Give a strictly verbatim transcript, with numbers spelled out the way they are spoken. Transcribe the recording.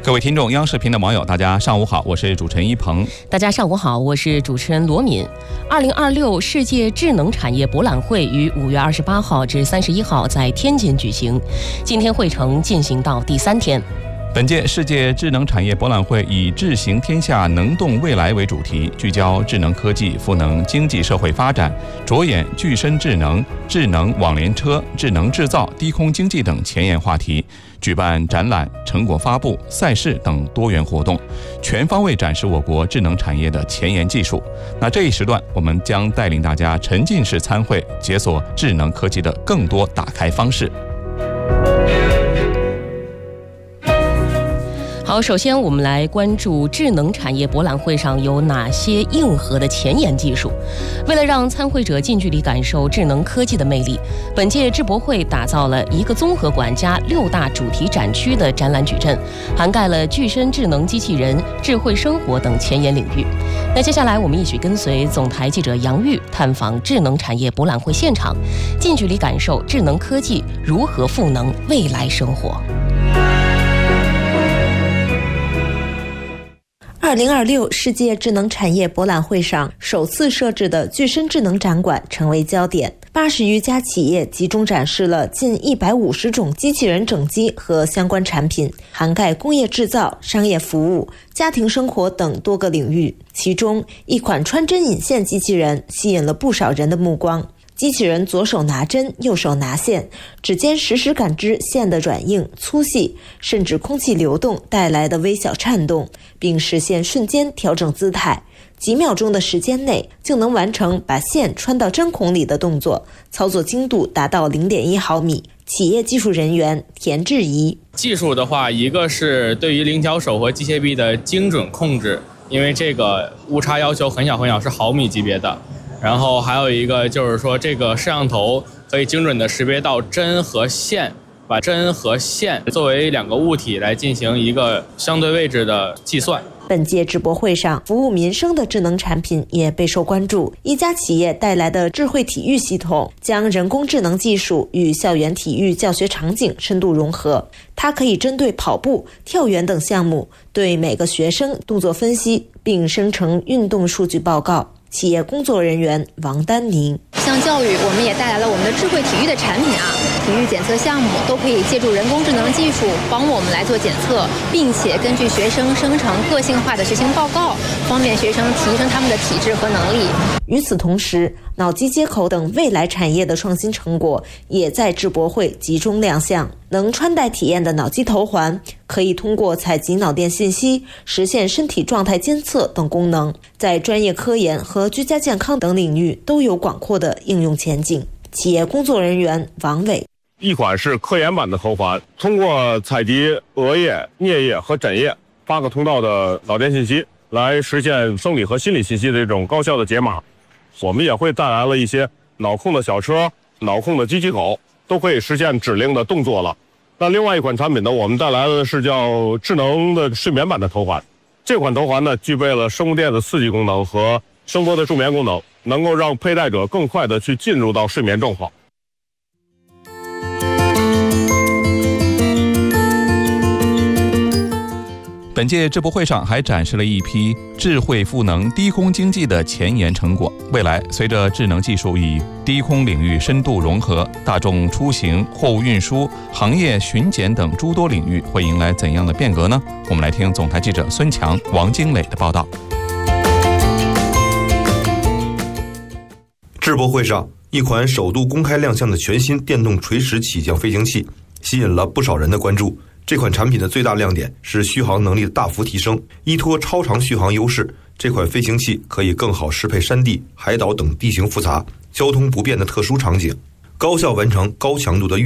各位听众，央视频的网友，大家上午好，我是主持人一鹏。 大家上午好，我是主持人罗敏。二零二六世界智能产业博览会于五月二十八号至三十一号在天津举行，今天会程进行到第三天。 本届世界智能产业博览会以智行天下能动未来为主题，聚焦智能科技赋能经济社会发展，着眼具身智能、智能网联车、智能制造、低空经济等前沿话题，举办展览、成果发布、赛事等多元活动，全方位展示我国智能产业的前沿技术。那这一时段，我们将带领大家沉浸式参会，解锁智能科技的更多打开方式。 好，首先我们来关注智能产业博览会上有哪些硬核的前沿技术。为了让参会者近距离感受智能科技的魅力，本届智博会打造了一个综合馆加六大主题展区的展览矩阵，涵盖了具身智能机器人、智慧生活等前沿领域。那接下来我们一起跟随总台记者杨玉探访智能产业博览会现场，近距离感受智能科技如何赋能未来生活。 二零二六世界智能产业博览会上，首次设置的具身智能展馆成为焦点。八十余家企业集中展示了近一百五十种机器人整机和相关产品，涵盖工业制造、商业服务、家庭生活等多个领域。其中，一款穿针引线机器人吸引了不少人的目光。机器人左手拿针，右手拿线，指尖实时感知线的软硬、粗细，甚至空气流动带来的微小颤动，并实现瞬间调整姿态。几秒钟的时间内就能完成把线穿到针孔里的动作，操作精度达到 零点一毫米。企业技术人员田志怡： 技术的话，一个是对于灵巧手和机械臂的精准控制，因为这个误差要求很小很小，是毫米级别的。然后还有一个就是说，这个摄像头可以精准的识别到针和线，把针和线作为两个物体来进行一个相对位置的计算。 本届智博会上，服务民生的智能产品也备受关注。一家企业带来的智慧体育系统，将人工智能技术与校园体育教学场景深度融合。它可以针对跑步、跳远等项目，对每个学生动作分析，并生成运动数据报告。企业工作人员王丹宁： 像教育，我们也带来了我们的智慧体育的产品啊，体育检测项目都可以借助人工智能技术帮我们来做检测，并且根据学生生成个性化的学习报告，方便学生提升他们的体质和能力。 与此同时，脑机接口等未来产业的创新成果也在智博会集中亮相。能穿戴体验的脑机头环可以通过采集脑电信息，实现身体状态监测等功能，在专业科研和居家健康等领域都有广阔的应用前景。企业工作人员王伟： 一款是科研版的头环，通过采集额叶、颞叶和枕叶八个通道的脑电信息，来实现生理和心理信息的这种高效的解码。我们也会带来了一些脑控的小车、脑控的机器狗，都可以实现指令的动作了。那另外一款产品呢，我们带来的是叫智能的睡眠版的头环。这款头环呢，具备了生物电的刺激功能和声波的助眠功能，能够让佩戴者更快的去进入到睡眠状况。 本届智博会上还展示了一批智慧赋能低空经济的前沿成果。未来，随着智能技术与低空领域深度融合，大众出行、货物运输、行业巡检等诸多领域会迎来怎样的变革呢？我们来听总台记者孙强、王金磊的报道。 智博会上，一款首度公开亮相的全新电动垂直起降飞行器吸引了不少人的关注。这款产品的最大亮点是续航能力的大幅提升，依托超长续航优势，这款飞行器可以更好适配山地、海岛等地形复杂、交通不便的特殊场景，高效完成高强度的运